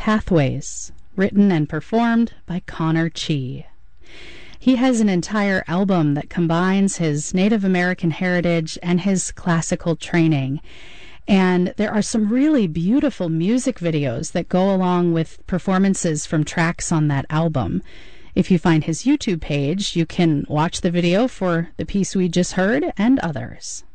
Pathways, written and performed by Connor Chee. He has an entire album that combines his Native American heritage and his classical training. And there are some really beautiful music videos that go along with performances from tracks on that album. If you find his YouTube page, you can watch the video for the piece we just heard and others.